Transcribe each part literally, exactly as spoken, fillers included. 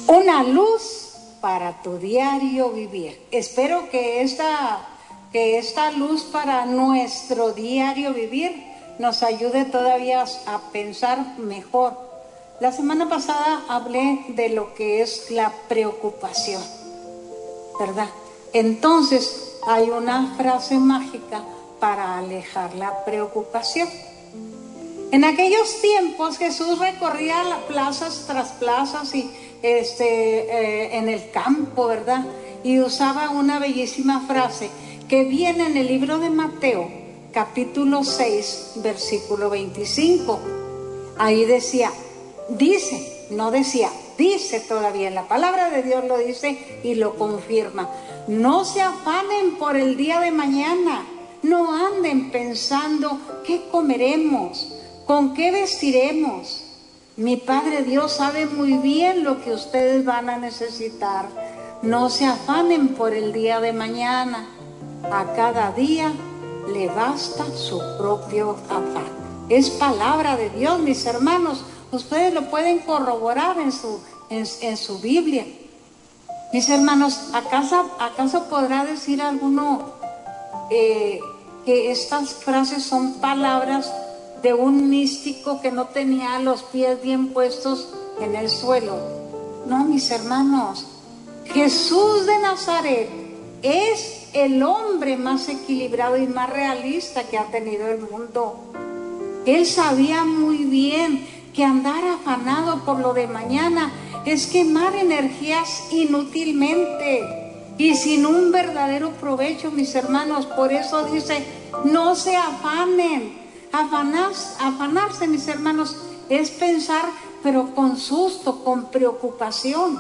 Una luz para tu diario vivir. Espero que esta, que esta luz para nuestro diario vivir nos ayude todavía a pensar mejor. La semana pasada hablé de lo que es la preocupación, ¿verdad? Entonces hay una frase mágica para alejar la preocupación. En aquellos tiempos Jesús recorría las plazas tras plazas y este, eh, en el campo, ¿verdad? Y usaba una bellísima frase que viene en el libro de Mateo, capítulo seis, versículo veinticinco. Ahí decía, dice, no decía, dice todavía, la palabra de Dios lo dice y lo confirma. No se afanen por el día de mañana, no anden pensando qué comeremos, con qué vestiremos. Mi Padre Dios sabe muy bien lo que ustedes van a necesitar. No se afanen por el día de mañana. A cada día le basta su propio afán. Es palabra de Dios, mis hermanos. Ustedes lo pueden corroborar en su, en, en su Biblia. Mis hermanos, ¿acaso, acaso podrá decir alguno eh, que estas frases son palabras de un místico que no tenía los pies bien puestos en el suelo? No, mis hermanos, Jesús de Nazaret es el hombre más equilibrado y más realista que ha tenido el mundo. Él sabía muy bien que andar afanado por lo de mañana es quemar energías inútilmente y sin un verdadero provecho, mis hermanos. Por eso dice, no se afanen. Afanarse, afanarse, mis hermanos, es pensar, pero con susto, con preocupación.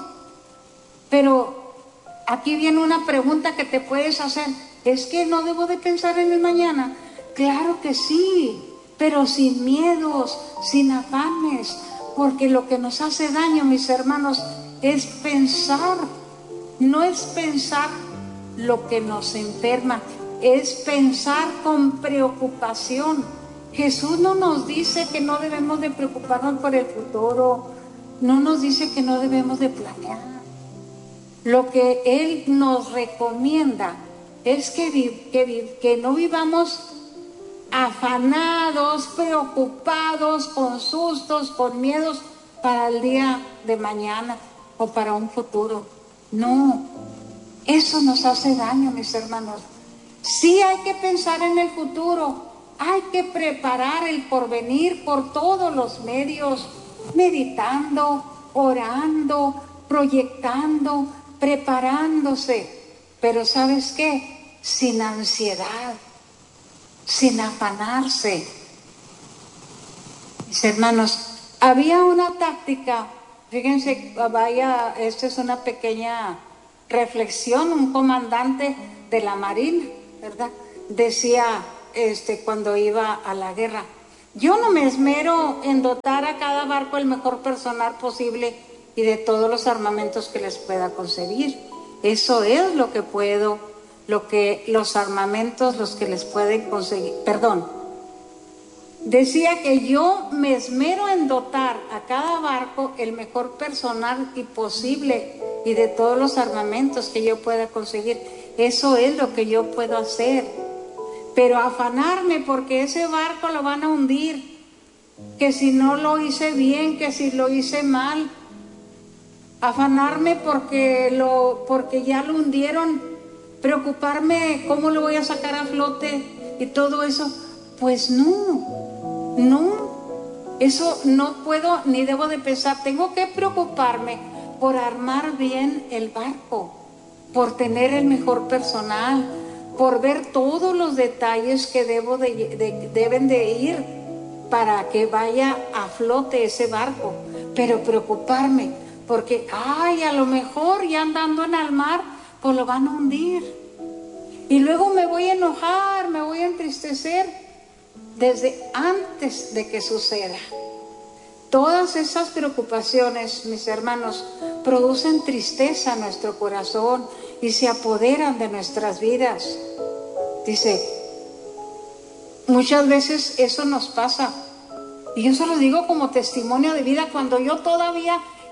Pero aquí viene una pregunta que te puedes hacer. ¿Es que no debo de pensar en el mañana? Claro que sí, pero sin miedos, sin afanes, porque lo que nos hace daño, mis hermanos, es pensar. No es pensar lo que nos enferma, es pensar con preocupación. Jesús no nos dice que no debemos de preocuparnos por el futuro, no nos dice que no debemos de planear. Lo que Él nos recomienda es que, que, que no vivamos afanados, preocupados, con sustos, con miedos para el día de mañana o para un futuro. No, eso nos hace daño, mis hermanos. Sí hay que pensar en el futuro. Hay que preparar el porvenir por todos los medios, meditando, orando, proyectando, preparándose. Pero ¿sabes qué? Sin ansiedad, sin afanarse. Mis hermanos, había una táctica, fíjense, vaya, esta es una pequeña reflexión. Un comandante de la Marina, ¿verdad? Decía, Este, cuando iba a la guerra, yo no me esmero en dotar a cada barco el mejor personal posible y de todos los armamentos que les pueda conseguir. Eso es lo que puedo, lo que los armamentos, los que les pueden conseguir, perdón, decía que yo me esmero en dotar a cada barco el mejor personal y posible y de todos los armamentos que yo pueda conseguir. Eso es lo que yo puedo hacer. Pero afanarme porque ese barco lo van a hundir, que si no lo hice bien, que si lo hice mal, afanarme porque, lo, porque ya lo hundieron, preocuparme cómo lo voy a sacar a flote y todo eso, pues no, no, eso no puedo ni debo de pensar. Tengo que preocuparme por armar bien el barco, por tener el mejor personal, por ver todos los detalles que debo de, de, deben de ir para que vaya a flote ese barco. Pero preocuparme porque, ay, a lo mejor ya andando en el mar, pues lo van a hundir. Y luego me voy a enojar, me voy a entristecer desde antes de que suceda. Todas esas preocupaciones, mis hermanos, producen tristeza en nuestro corazón y se apoderan de nuestras vidas. Dice, muchas veces eso nos pasa. Y yo se lo digo como testimonio de vida, cuando yo todavía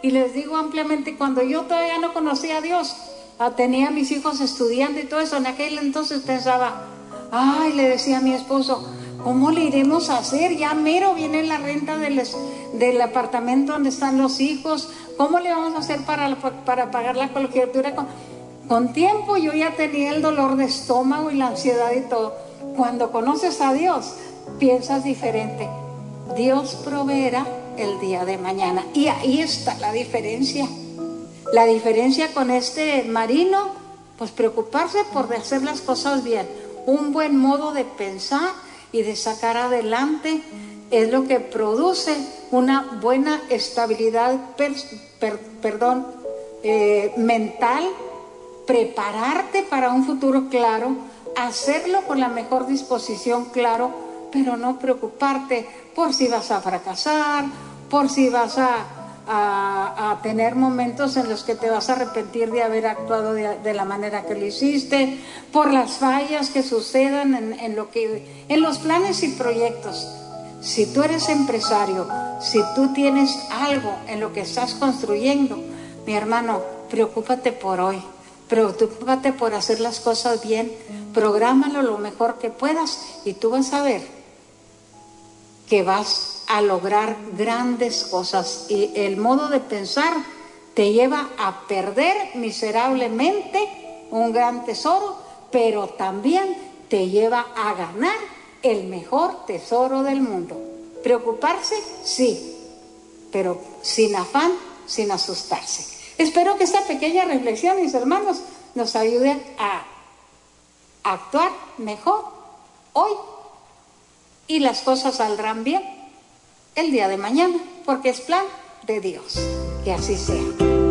Y les digo ampliamente, cuando yo todavía no conocía a Dios, tenía a mis hijos estudiando y todo eso, en aquel entonces pensaba, ay, le decía a mi esposo, ¿cómo le iremos a hacer? Ya mero viene la renta del, del apartamento donde están los hijos. ¿Cómo le vamos a hacer para, para pagar la colegiatura? Con, con tiempo yo ya tenía el dolor de estómago y la ansiedad y todo. Cuando conoces a Dios, piensas diferente. Dios proveerá el día de mañana. Y ahí está la diferencia. La diferencia con este marino, pues preocuparse por hacer las cosas bien. Un buen modo de pensar y de sacar adelante es lo que produce una buena estabilidad per, per, perdón, eh, mental, prepararte para un futuro claro, hacerlo con la mejor disposición, claro, pero no preocuparte por si vas a fracasar, por si vas a, a, a tener momentos en los que te vas a arrepentir de haber actuado de, de la manera que lo hiciste, por las fallas que sucedan en, en, lo que, en los planes y proyectos. Si tú eres empresario, si tú tienes algo en lo que estás construyendo, mi hermano, preocúpate por hoy, preocúpate por hacer las cosas bien, prográmalo lo mejor que puedas y tú vas a ver que vas a lograr grandes cosas. Y el modo de pensar te lleva a perder miserablemente un gran tesoro, pero también te lleva a ganar el mejor tesoro del mundo. Preocuparse, sí, pero sin afán, sin asustarse. Espero que esta pequeña reflexión, mis hermanos, nos ayude a actuar mejor hoy y las cosas saldrán bien el día de mañana, porque es plan de Dios. Que así sea.